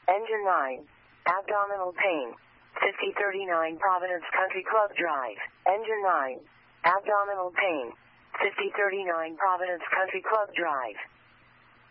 Engine 9. Abdominal pain. 5039 Providence Country Club Drive. Engine 9. Abdominal pain. 5039 Providence Country Club Drive.